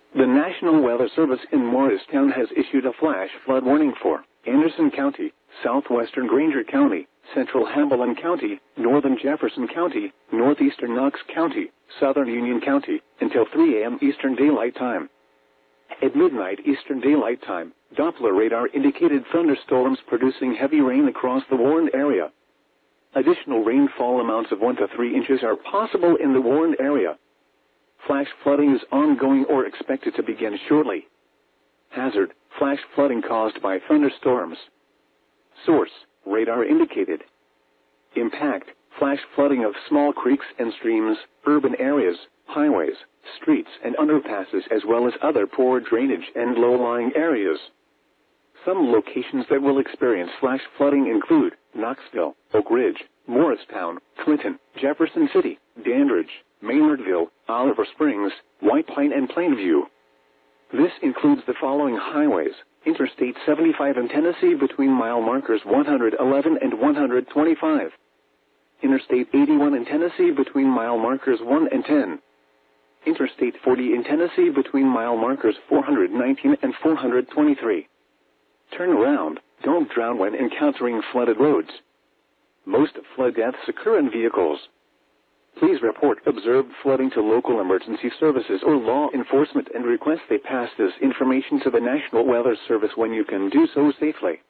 The National Weather Service in Morristown has issued a flash flood warning for Anderson County, southwestern Granger County, central Hamilton County, northern Jefferson County, northeastern Knox County, southern Union County, until 3 a.m. Eastern Daylight Time. At midnight Eastern Daylight Time, Doppler radar indicated thunderstorms producing heavy rain across the warned area. Additional rainfall amounts of 1 to 3 inches are possible in the warned area. Flash flooding is ongoing or expected to begin shortly. Hazard: flash flooding caused by thunderstorms. Source: radar indicated. Impact: flash flooding of small creeks and streams, urban areas, highways, streets and underpasses, as well as other poor drainage and low-lying areas. Some locations that will experience flash flooding include Knoxville, Oak Ridge, Morristown, Clinton, Jefferson City, Dandridge, Maynardville, Oliver Springs, White Pine and Plainview. This includes the following highways: Interstate 75 in Tennessee between mile markers 111 and 125. Interstate 81 in Tennessee between mile markers 1 and 10. Interstate 40 in Tennessee between mile markers 419 and 423. Turn around, don't drown when encountering flooded roads. Most flood deaths occur in vehicles. Please report observed flooding to local emergency services or law enforcement and request they pass this information to the National Weather Service when you can do so safely.